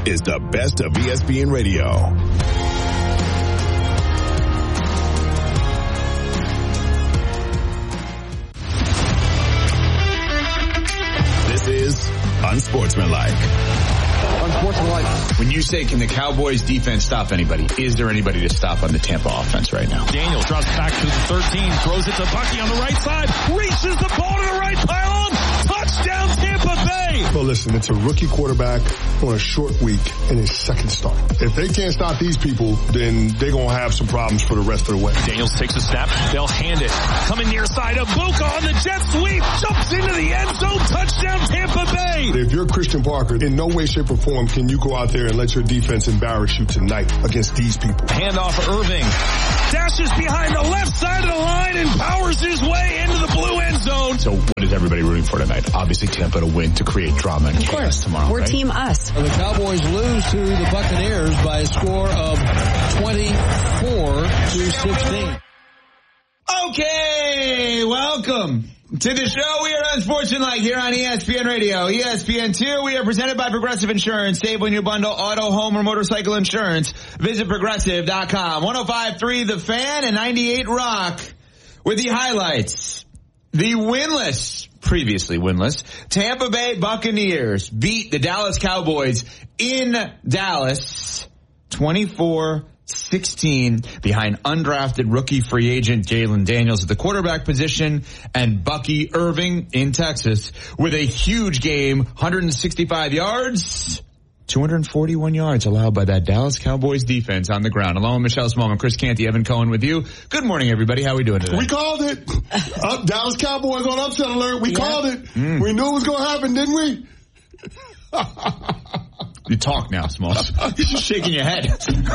is the best of ESPN Radio. This is Unsportsmanlike. When you say, can the Cowboys defense stop anybody, is there anybody to stop on the Tampa offense right now? Daniels drops back to the 13, throws it to Bucky on the right side, reaches the ball to the right pylon, touchdown Tampa Bay! Well, listen, it's a rookie quarterback on a short week in his second start. If they can't stop these people, then they're going to have some problems for the rest of the way. Daniels takes a snap, they'll hand it. Coming near side of Boca on the jet sweep, jumps into the end zone, touchdown Tampa Bay! If you're Christian Parker, in no way, shape, or form can you go out there and let your defense embarrass you tonight against these people. Handoff Irving. Dashes behind the left side of the line and powers his way into the blue end zone. So what is everybody rooting for tonight? Obviously Tampa to win, to create drama and chaos tomorrow. We're right? Team Us. The Cowboys lose to the Buccaneers by a score of 24-16. Okay, welcome to the show. We are Unsportsmanlike here on ESPN Radio. ESPN2, we are presented by Progressive Insurance. Save when you bundle auto, home, or motorcycle insurance. Visit Progressive.com. 105.3 The Fan and 98 Rock with the highlights. The previously winless, Tampa Bay Buccaneers beat the Dallas Cowboys in Dallas 24-16 behind undrafted rookie free agent Jalen Daniels at the quarterback position and Bucky Irving in Texas with a huge game, 165 yards, 241 yards allowed by that Dallas Cowboys defense on the ground. Along with Michelle Smallman, Chris Canty, Evan Cohen with you. Good morning, everybody. How are we doing today? We called it. Dallas Cowboys on upset alert. We called it. We knew it was going to happen, didn't we? You talk now, Smalls. You're just shaking your head.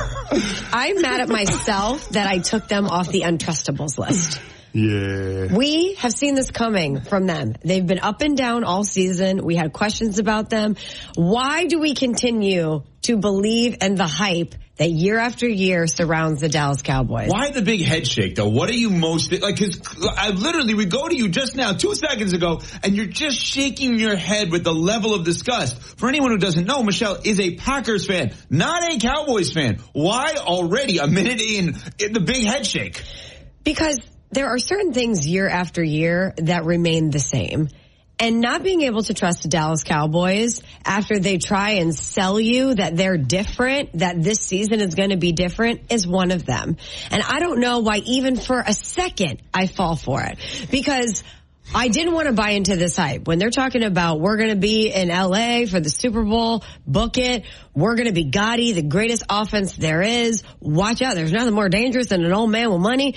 I'm mad at myself that I took them off the untrustables list. Yeah. We have seen this coming from them. They've been up and down all season. We had questions about them. Why do we continue to believe in the hype that year after year surrounds the Dallas Cowboys? Why the big head shake, though? What are you most, cause we go to you just now, 2 seconds ago, and you're just shaking your head with the level of disgust. For anyone who doesn't know, Michelle is a Packers fan, not a Cowboys fan. Why already, a minute in the big head shake? Because there are certain things year after year that remain the same. And not being able to trust the Dallas Cowboys after they try and sell you that they're different, that this season is going to be different, is one of them. And I don't know why even for a second I fall for it. Because I didn't want to buy into this hype. When they're talking about we're going to be in L.A. for the Super Bowl, book it. We're going to be Gotti, the greatest offense there is. Watch out. There's nothing more dangerous than an old man with money.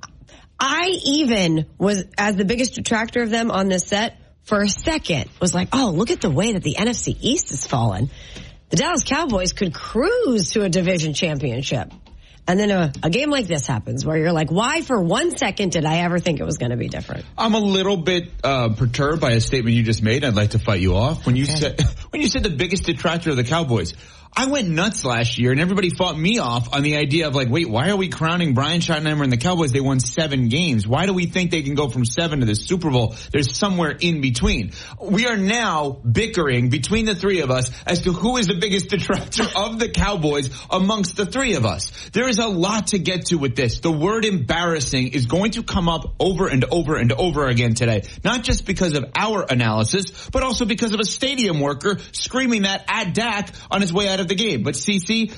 I even was, as the biggest detractor of them on this set, for a second, was like, oh, look at the way that the NFC East has fallen. The Dallas Cowboys could cruise to a division championship. And then a game like this happens where you're like, why for 1 second did I ever think it was going to be different? I'm a little bit perturbed by a statement you just made. I'd like to fight you off. When you said the biggest detractor of the Cowboys, I went nuts last year and everybody fought me off on the idea of like, wait, why are we crowning Brian Schottenheimer and the Cowboys? They won 7 games. Why do we think they can go from 7 to the Super Bowl? There's somewhere in between. We are now bickering between the three of us as to who is the biggest detractor of the Cowboys amongst the three of us. There is a lot to get to with this. The word embarrassing is going to come up over and over and over again today. Not just because of our analysis, but also because of a stadium worker screaming that at Dak on his way out of the game. But CC,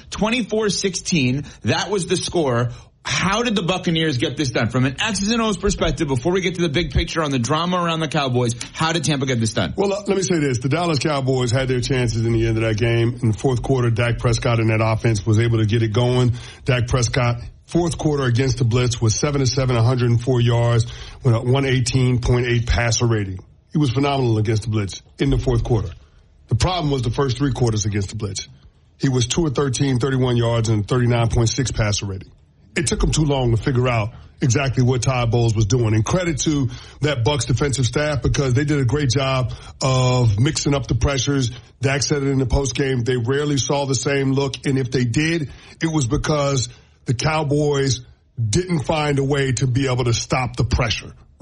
24-16, that was the score. How did the Buccaneers get this done? From an X's and O's perspective, before we get to the big picture on the drama around the Cowboys, how did Tampa get this done? Well, let me say this. The Dallas Cowboys had their chances in the end of that game. In the fourth quarter, Dak Prescott in that offense was able to get it going. Dak Prescott, fourth quarter against the blitz, was 7-7, 104 yards with a 118.8 passer rating. He was phenomenal against the blitz in the fourth quarter. The problem was the first 3 quarters against the blitz. He was 2-13, 31 yards, and 39.6 passer rating. It took him too long to figure out exactly what Todd Bowles was doing. And credit to that Bucs defensive staff because they did a great job of mixing up the pressures. Dak said it in the postgame. They rarely saw the same look. And if they did, it was because the Cowboys didn't find a way to be able to stop the pressure.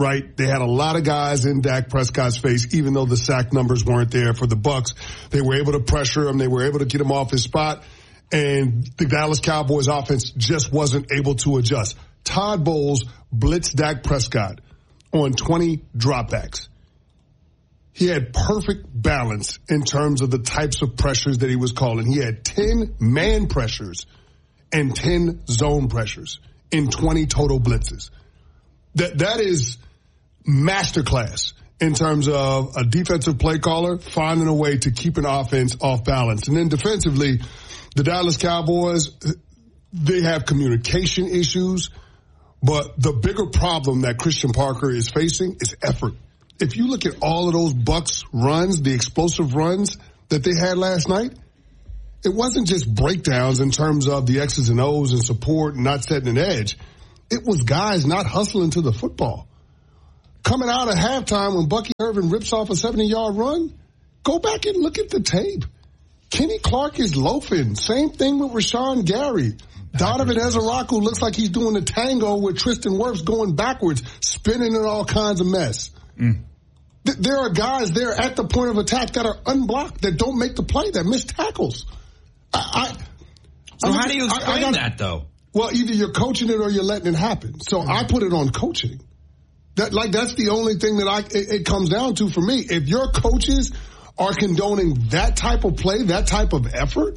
right? They had a lot of guys in Dak Prescott's face, even though the sack numbers weren't there for the Bucs. They were able to pressure him. They were able to get him off his spot. And the Dallas Cowboys offense just wasn't able to adjust. Todd Bowles blitzed Dak Prescott on 20 dropbacks. He had perfect balance in terms of the types of pressures that he was calling. He had 10 man pressures and 10 zone pressures in 20 total blitzes. That is masterclass in terms of a defensive play caller finding a way to keep an offense off balance. And then defensively, the Dallas Cowboys, they have communication issues, but the bigger problem that Christian Parker is facing is effort. If you look at all of those Bucs runs, the explosive runs that they had last night, it wasn't just breakdowns in terms of the X's and O's and support and not setting an edge. It was guys not hustling to the football. Coming out of halftime when Bucky Irvin rips off a 70-yard run, go back and look at the tape. Kenny Clark is loafing. Same thing with Rashawn Gary. Donovan Ezeraku looks like he's doing a tango with Tristan Wirfs going backwards, spinning in all kinds of mess. There are guys there at the point of attack that are unblocked, that don't make the play, that miss tackles. So how do you explain that, though? Well, either you're coaching it or you're letting it happen. So I put it on coaching. That's the only thing that it comes down to for me. If your coaches are condoning that type of play, that type of effort,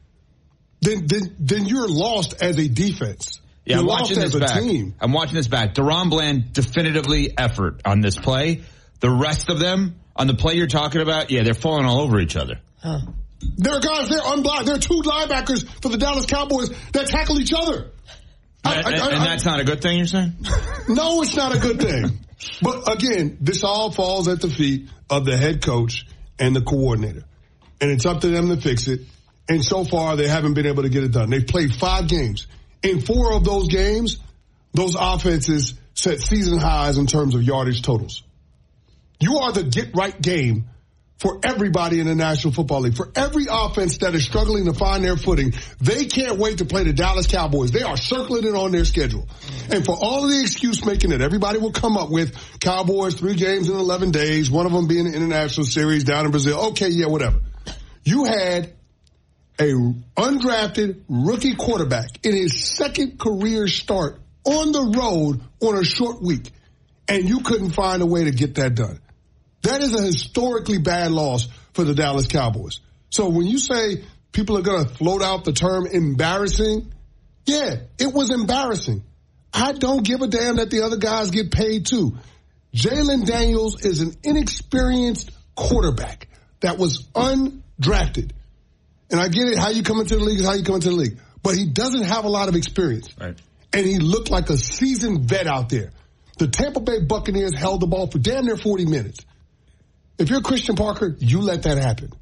then you're lost as a defense. Yeah, you're I'm watching this back. Team. I'm watching this back. DaRon Bland, definitively effort on this play. The rest of them, on the play you're talking about, yeah, they're falling all over each other. Huh. There are guys, they're unblocked. There are two linebackers for the Dallas Cowboys that tackle each other. And that's not a good thing, you're saying? No, it's not a good thing. But again, this all falls at the feet of the head coach and the coordinator. And it's up to them to fix it. And so far, they haven't been able to get it done. They've played 5 games. In 4 of those games, those offenses set season highs in terms of yardage totals. You are the get-right game for everybody in the National Football League. For every offense that is struggling to find their footing, they can't wait to play the Dallas Cowboys. They are circling it on their schedule. And for all of the excuse making that everybody will come up with, Cowboys, 3 games in 11 days, one of them being an international series down in Brazil. Okay, yeah, whatever. You had a undrafted rookie quarterback in his second career start on the road on a short week, and you couldn't find a way to get that done. That is a historically bad loss for the Dallas Cowboys. So when you say people are going to float out the term embarrassing, yeah, it was embarrassing. I don't give a damn that the other guys get paid too. Jalen Daniels is an inexperienced quarterback that was undrafted. And I get it, how you come into the league is how you come into the league. But he doesn't have a lot of experience. Right. And he looked like a seasoned vet out there. The Tampa Bay Buccaneers held the ball for damn near 40 minutes. If you're Christian Parker, you let that happen.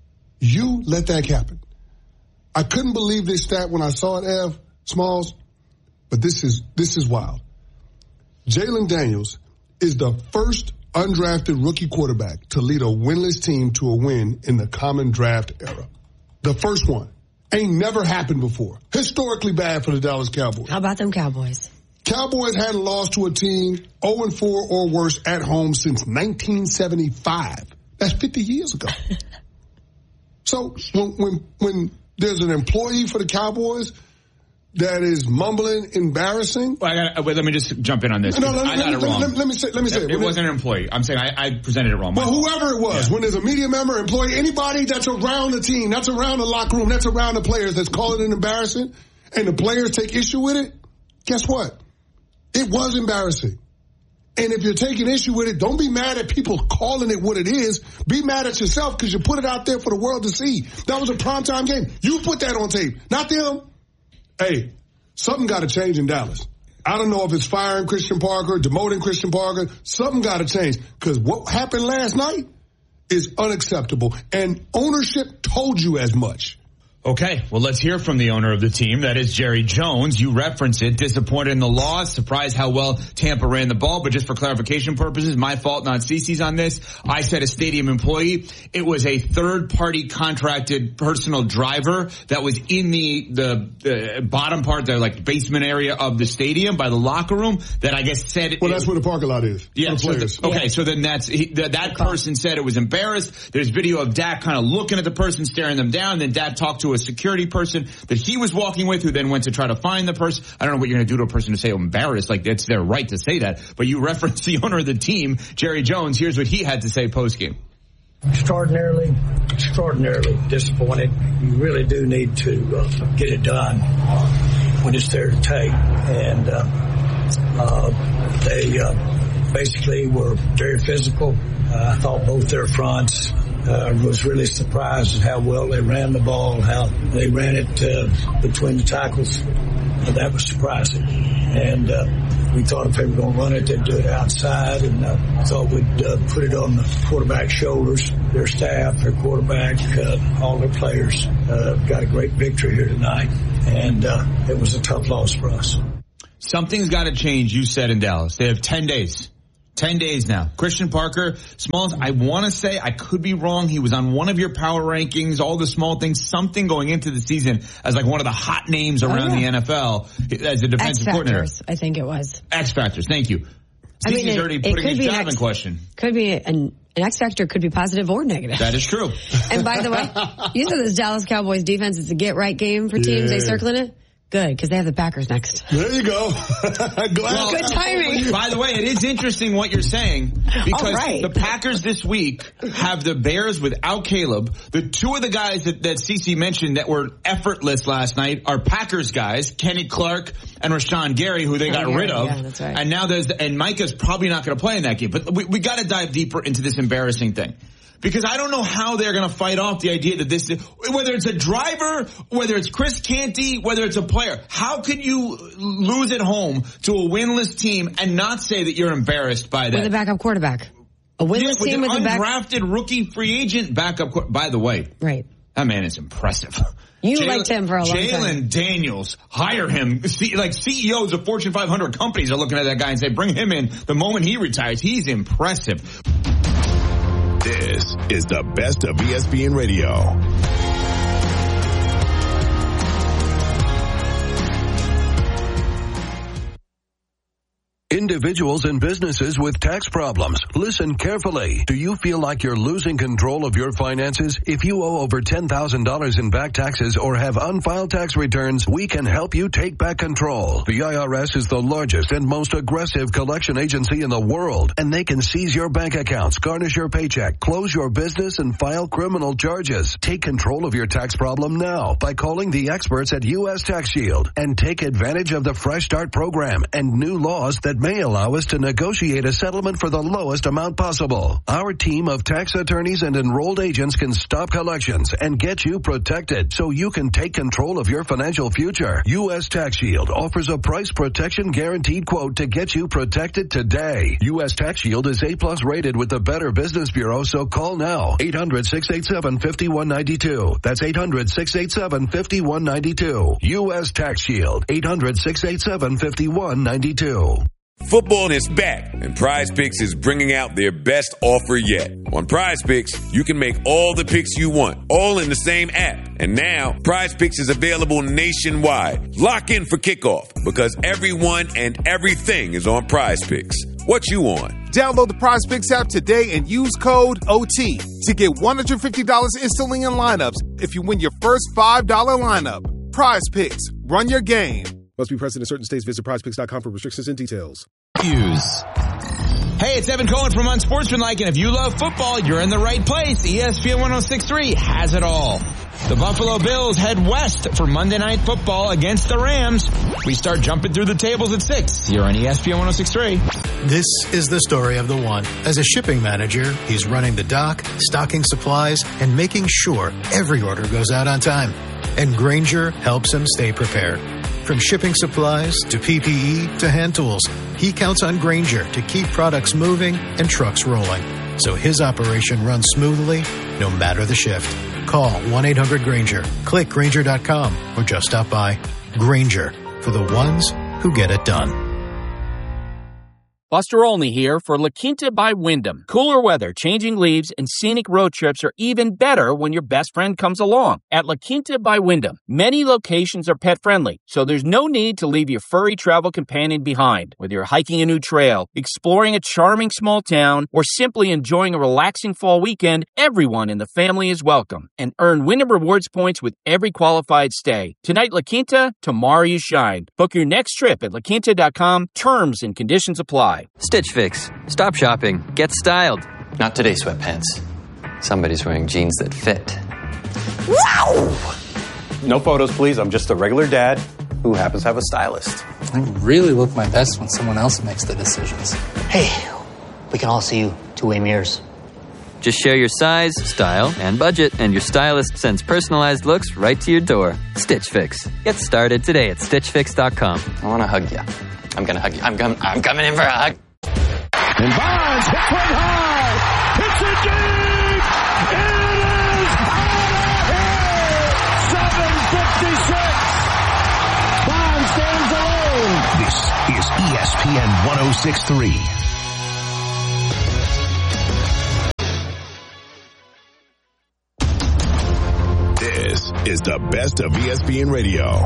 You let that happen. I couldn't believe this stat when I saw it, Ev Smalls, but this is wild. Jalen Daniels is the first undrafted rookie quarterback to lead a winless team to a win in the common draft era. The first one. Ain't never happened before. Historically bad for the Dallas Cowboys. How about them Cowboys? Cowboys hadn't lost to a team 0-4 or worse at home since 1975. That's 50 years ago. So when there's an employee for the Cowboys that is mumbling embarrassing. Well, let me just jump in on this. No, I got it wrong. Let me say it. It wasn't an employee. I'm saying I presented it wrong. Well, whoever it was, when there's a media member, employee, anybody that's around the team, that's around the locker room, that's around the players, that's calling it embarrassing, and the players take issue with it, guess what? It was embarrassing. And if you're taking issue with it, don't be mad at people calling it what it is. Be mad at yourself because you put it out there for the world to see. That was a primetime game. You put that on tape, not them. Hey, something got to change in Dallas. I don't know if it's firing Christian Parker, demoting Christian Parker. Something got to change because what happened last night is unacceptable. And ownership told you as much. Okay, well, let's hear from the owner of the team. That is Jerry Jones. You reference it. Disappointed in the loss. Surprised how well Tampa ran the ball. But just for clarification purposes, my fault, not Cece's on this. I said a stadium employee. It was a third-party contracted personal driver that was in the bottom part, the like basement area of the stadium by the locker room that I guess said. Well, that's where the parking lot is. Yeah. So then that person said it was embarrassed. There's video of Dak kind of looking at the person, staring them down. Then Dak talked to a security person that he was walking with, who then went to try to find the person. I don't know what you're going to do to a person to say embarrassed. Like, it's their right to say that. But you referenced the owner of the team, Jerry Jones. Here's what he had to say post-game. Extraordinarily disappointed. You really do need to get it done when it's there to take. And they basically were very physical. I thought both their fronts. Was really surprised at how well they ran the ball, how they ran it between the tackles. That was surprising. And we thought if they were going to run it, they'd do it outside. And thought we'd put it on the quarterback's shoulders. Their staff, their quarterback, all their players got a great victory here tonight. And it was a tough loss for us. Something's got to change, you said in Dallas. They have 10 days. 10 days now. Christian Parker, Smalls, I want to say, I could be wrong, he was on one of your power rankings, all the small things, something going into the season as like one of the hot names around the NFL as a defensive coordinator. I think it was. X Factors, thank you. Cece's already putting his job in question. Could be an X factor, could be positive or negative. That is true. And by the way, you said this Dallas Cowboys defense is a get-right game for teams. They circling it? Good, because they have the Packers next. There you go. Good timing. By the way, it is interesting what you're saying, because the Packers this week have the Bears without Caleb. The two of the guys that Cece mentioned that were effortless last night are Packers guys, Kenny Clark and Rashawn Gary, who they got rid of. Yeah, that's right. And now and Micah's probably not going to play in that game. But we got to dive deeper into this embarrassing thing. Because I don't know how they're going to fight off the idea that this, whether it's a driver, whether it's Chris Canty, whether it's a player, how can you lose at home to a winless team and not say that you're embarrassed by that? With a backup quarterback. A winless team with an undrafted rookie free agent backup. By the way, that man is impressive. You liked him for a long time. Jalen Daniels, hire him. Like CEOs of Fortune 500 companies are looking at that guy and say, bring him in the moment he retires. He's impressive. This is the best of ESPN Radio. Individuals and businesses with tax problems, listen carefully. Do you feel like you're losing control of your finances? If you owe over $10,000 in back taxes or have unfiled tax returns, we can help you take back control. The IRS is the largest and most aggressive collection agency in the world, and they can seize your bank accounts, garnish your paycheck, close your business, and file criminal charges. Take control of your tax problem now by calling the experts at U.S. Tax Shield and take advantage of the Fresh Start program and new laws that may allow us to negotiate a settlement for the lowest amount possible. Our team of tax attorneys and enrolled agents can stop collections and get you protected so you can take control of your financial future. U.S. Tax Shield offers a price protection guaranteed quote to get you protected today. U.S. Tax Shield is A+ rated with the Better Business Bureau, so call now. 800-687-5192. That's 800-687-5192. U.S. Tax Shield. 800-687-5192. Football is back, and Prize Picks is bringing out their best offer yet. On Prize Picks, you can make all the picks you want, all in the same app. And now, Prize Picks is available nationwide. Lock in for kickoff, because everyone and everything is on Prize Picks. What you on? Download the Prize Picks app today and use code OT to get $150 instantly in lineups if you win your first $5 lineup. Prize Picks. Run your game. Must be present in certain states. Visit prizepicks.com for restrictions and details. Hey, it's Evan Cohen from Unsportsmanlike, and if you love football, you're in the right place. ESPN 106.3 has it all. The Buffalo Bills head west for Monday Night Football against the Rams. We start jumping through the tables at 6 here on ESPN 106.3. This is the story of the one. As a shipping manager, he's running the dock, stocking supplies, and making sure every order goes out on time. And Grainger helps him stay prepared. From shipping supplies to PPE to hand tools, he counts on Grainger to keep products moving and trucks rolling, so his operation runs smoothly no matter the shift. Call 1-800-GRAINGER. Click Grainger.com or just stop by. Grainger, for the ones who get it done. Buster Olney here for La Quinta by Wyndham. Cooler weather, changing leaves, and scenic road trips are even better when your best friend comes along. At La Quinta by Wyndham, many locations are pet-friendly, so there's no need to leave your furry travel companion behind. Whether you're hiking a new trail, exploring a charming small town, or simply enjoying a relaxing fall weekend, everyone in the family is welcome. And earn Wyndham Rewards points with every qualified stay. Tonight, La Quinta, tomorrow you shine. Book your next trip at laquinta.com. Terms and conditions apply. Stitch Fix. Stop shopping. Get styled. Not today, sweatpants. Somebody's wearing jeans that fit. Wow! No photos, please. I'm just a regular dad who happens to have a stylist. I really look my best when someone else makes the decisions. Hey, we can all see you two-way mirrors. Just share your size, style, and budget, and your stylist sends personalized looks right to your door. Stitch Fix. Get started today at StitchFix.com. I want to hug you. I'm going to hug you. I'm coming in for a hug. And Bonds hit one high. Hits it deep. It is out of here. 7:56. Bonds stands alone. This is ESPN 106.3. This is the best of ESPN Radio.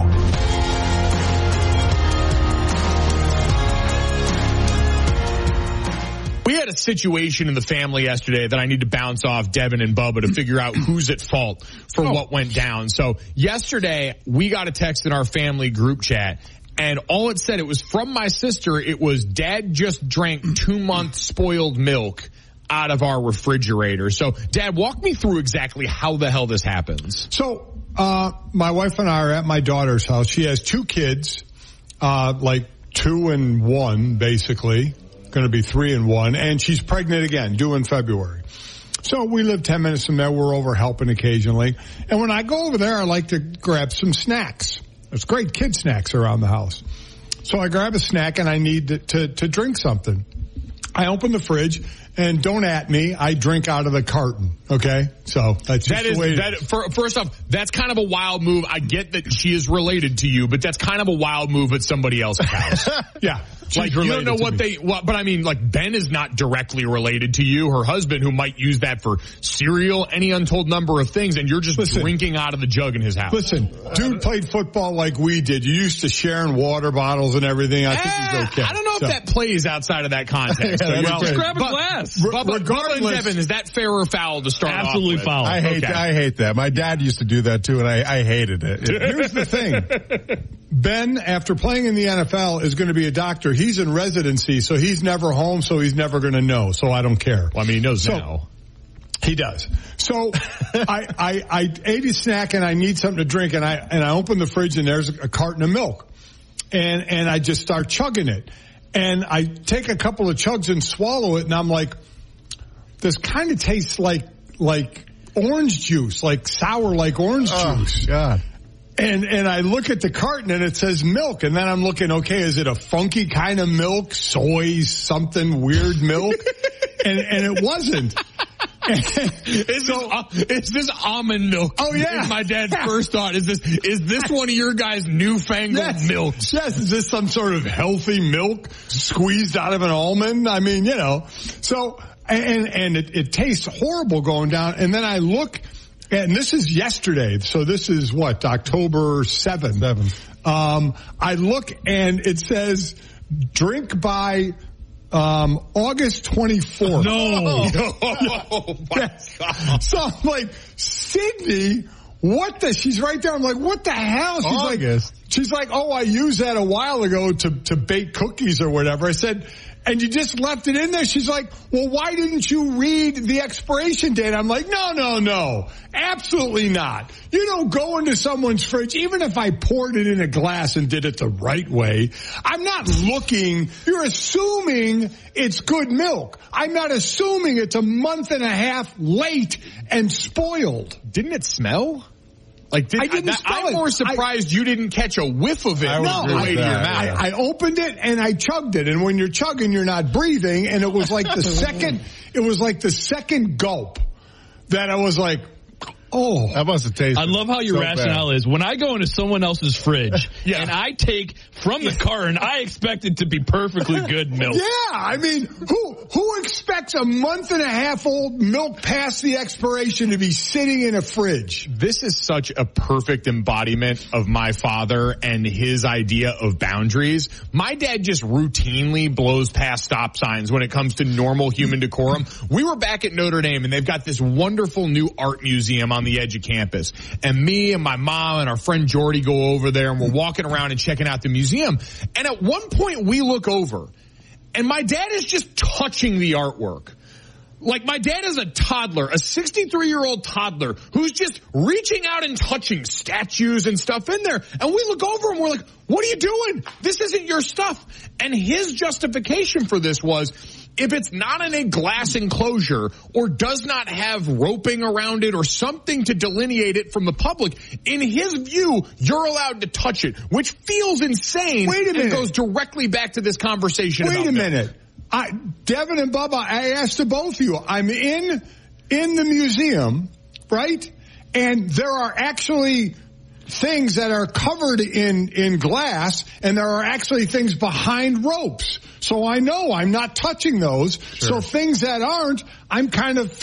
We had a situation in the family yesterday that I need to bounce off Devin and Bubba to figure out who's at fault for what went down. So yesterday we got a text in our family group chat and all it said, it was from my sister. It was, Dad just drank 2-month spoiled milk out of our refrigerator. So Dad, walk me through exactly how the hell this happens. So, my wife and I are at my daughter's house. She has 2 kids, like 2 and 1 basically. Going to be 3 and 1, and she's pregnant again, due in February. So we live 10 minutes from there. We're over helping occasionally. And when I go over there, I like to grab some snacks. There's great kid snacks around the house. So I grab a snack and I need to drink something. I open the fridge and don't at me. I drink out of the carton. Okay. So that's just the way it is. First off, that's kind of a wild move. I get that she is related to you, but that's kind of a wild move at somebody else's house. Yeah. Like, you don't know but I mean, like, Ben is not directly related to you, her husband, who might use that for cereal, any untold number of things, and you're just drinking out of the jug in his house. Listen, dude played football like we did. You used to sharing water bottles and everything. I think he's okay. I don't know if that plays outside of that context. Just grab a glass. Bubba and Devin, is that fair or foul to start Absolutely off with? foul. I hate that. My dad used to do that too, and I hated it. Here's the thing. Ben, after playing in the NFL, is going to be a doctor. He's in residency, so he's never home, so he's never going to know. So I don't care. Well, I mean, he knows now. He does. So I ate a snack and I need something to drink, and I open the fridge and there's a carton of milk, and I just start chugging it, and I take a couple of chugs and swallow it, and I'm like, this kind of tastes like orange juice, like sour, like orange juice. God. And I look at the carton and it says milk, and then I'm looking, okay, is it a funky kind of milk, soy, something weird milk? and it wasn't. Is this almond milk? Oh yeah. My dad's first thought is this one of your guys' newfangled milks? Yes. Is this some sort of healthy milk squeezed out of an almond? I mean, so, and it tastes horrible going down. And then I look, and this is yesterday. So this is what, October 7th. I look and it says drink by August 24th. No. Oh my God. So I'm like, Sydney, she's right there. I'm like, what the hell? She's like, oh, I used that a while ago to bake cookies or whatever. I said, and you just left it in there? She's like, well, why didn't you read the expiration date? I'm like, no. Absolutely not. You don't go into someone's fridge, even if I poured it in a glass and did it the right way. I'm not looking. You're assuming it's good milk. I'm not assuming it's a month and a half late and spoiled. Didn't it smell? I'm more surprised you didn't catch a whiff of it. I opened it and I chugged it. And when you're chugging, you're not breathing. And it was like the second gulp that I was like, Oh, that must have tasted. I love how your so rationale bad. is when I go into someone else's fridge and I take from the carton, I expect it to be perfectly good milk. Yeah, I mean, who expects a month and a half old milk past the expiration to be sitting in a fridge? This is such a perfect embodiment of my father and his idea of boundaries. My dad just routinely blows past stop signs when it comes to normal human decorum. We were back at Notre Dame and they've got this wonderful new art museum on the edge of campus. And me and my mom and our friend Jordy go over there and we're walking around and checking out the museum. And at one point we look over and my dad is just touching the artwork. Like my dad is a toddler, a 63-year-old toddler who's just reaching out and touching statues and stuff in there. And we look over and we're like, what are you doing? This isn't your stuff. And his justification for this was, if it's not in a glass enclosure or does not have roping around it or something to delineate it from the public, in his view, you're allowed to touch it, which feels insane. Wait a minute. And goes directly back to this conversation. Wait a minute. Devin and Bubba, I asked to both of you. I'm in the museum, right? And there are actually things that are covered in glass, and there are actually things behind ropes. So I know I'm not touching those. Sure. So things that aren't, I'm kind of